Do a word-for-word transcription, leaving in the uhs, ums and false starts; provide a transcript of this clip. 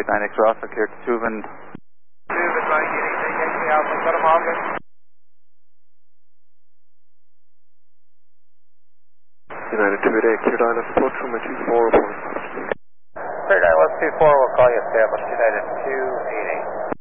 eight nine X Rossa, clear to Tuvan. Tuvan, right, you need to get me out and got him on there. United two eight eight, clear down at approach from a two four report. Clear down, West two four, we'll call you stable, United two eight eight.